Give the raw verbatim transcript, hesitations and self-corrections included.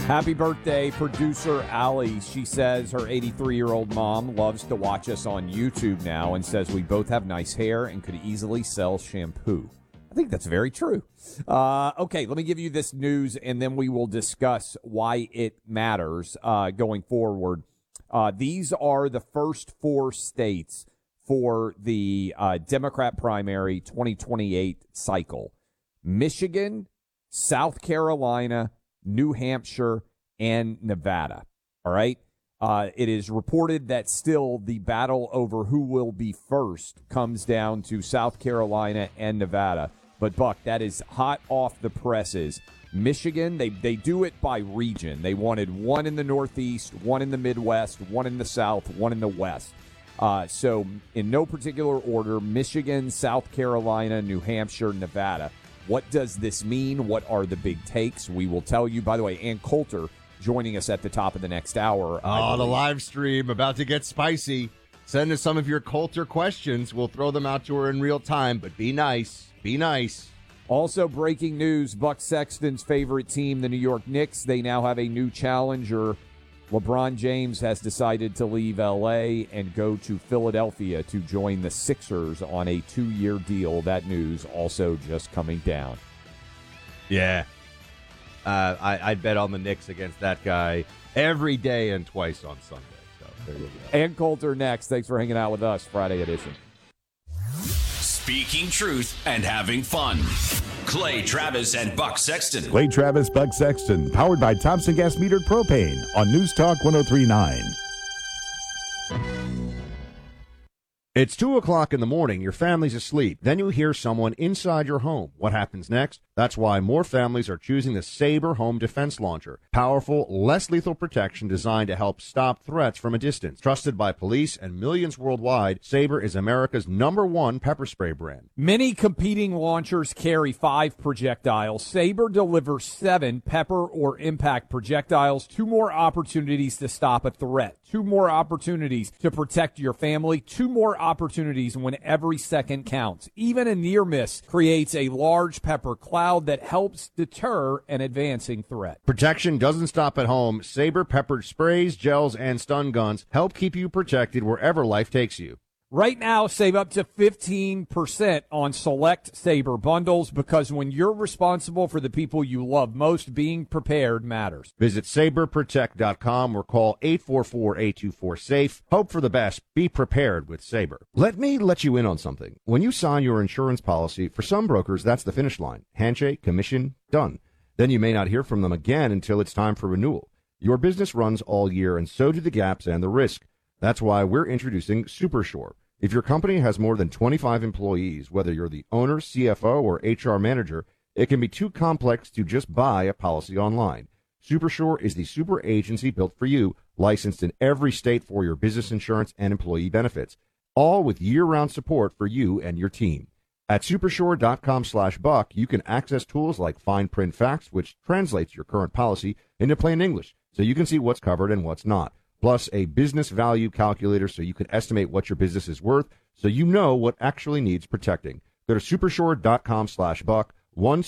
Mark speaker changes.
Speaker 1: Happy birthday, producer Allie. She says her eighty-three-year-old mom loves to watch us on YouTube now and says we both have nice hair and could easily sell shampoo. I think that's very true. Uh, okay, let me give you this news, and then we will discuss why it matters uh, going forward. Uh, these are the first four states for the uh, Democrat primary twenty twenty-eight cycle. Michigan, South Carolina, New Hampshire, and Nevada. All right? Uh, it is reported that still the battle over who will be first comes down to South Carolina and Nevada. But, Buck, that is hot off the presses. Michigan, they, they do it by region. They wanted one in the Northeast, one in the Midwest, one in the South, one in the West. Uh, so, in no particular order, Michigan, South Carolina, New Hampshire, Nevada. What does this mean? What are the big takes? We will tell you. By the way, Ann Coulter joining us at the top of the next hour.
Speaker 2: Oh, the live stream about to get spicy. Send us some of your Coulter questions. We'll throw them out to her in real time, but be nice. Be nice.
Speaker 1: Also, breaking news, Buck Sexton's favorite team, the New York Knicks, they now have a new challenger. LeBron James has decided to leave L A and go to Philadelphia to join the Sixers on a two-year deal. That news also just coming down.
Speaker 2: Yeah. Uh, I, I'd bet on the Knicks against that guy every day and twice on Sunday. So there you go.
Speaker 1: Ann Coulter next. Thanks for hanging out with us, Friday edition.
Speaker 3: Speaking truth and having fun. Clay Travis and Buck Sexton.
Speaker 4: Clay Travis, Buck Sexton, powered by Thompson Gas Metered Propane on News Talk one oh three point nine.
Speaker 2: It's two o'clock in the morning. Your family's asleep. Then you hear someone inside your home. What happens next? That's why more families are choosing the Sabre Home Defense Launcher. Powerful, less lethal protection designed to help stop threats from a distance. Trusted by police and millions worldwide, Sabre is America's number one pepper spray brand.
Speaker 1: Many competing launchers carry five projectiles. Sabre delivers seven pepper or impact projectiles, two more opportunities to stop a threat, two more opportunities to protect your family, two more opportunities when every second counts. Even a near miss creates a large pepper cloud that helps deter an advancing threat.
Speaker 2: Protection doesn't stop at home. Sabre peppered sprays, gels, and stun guns help keep you protected wherever life takes you.
Speaker 1: Right now, save up to fifteen percent on select Sabre bundles because when you're responsible for the people you love most, being prepared matters.
Speaker 2: Visit sabre protect dot com or call eight four four, eight two four, SAFE. Hope for the best. Be prepared with Sabre. Let me let you in on something. When you sign your insurance policy, for some brokers, that's the finish line. Handshake, commission, done. Then you may not hear from them again until it's time for renewal. Your business runs all year, and so do the gaps and the risk. That's why we're introducing SuperSure. If your company has more than twenty-five employees, whether you're the owner, C F O, or H R manager, it can be too complex to just buy a policy online. SuperSure is the super agency built for you, licensed in every state for your business insurance and employee benefits, all with year-round support for you and your team. At supersure.com slash buck, you can access tools like Fine Print Facts, which translates your current policy into plain English, so you can see what's covered and what's not. Plus a business value calculator so you can estimate what your business is worth so you know what actually needs protecting. Go to supersure.com slash buck. One